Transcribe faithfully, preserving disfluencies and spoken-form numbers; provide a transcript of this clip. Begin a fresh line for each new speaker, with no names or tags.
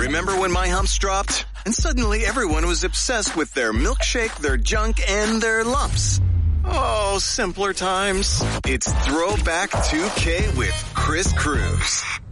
Remember when my humps dropped? And suddenly everyone was obsessed with their milkshake, their junk, and their lumps. Oh, simpler times. It's Throwback two K with Chris Cruz.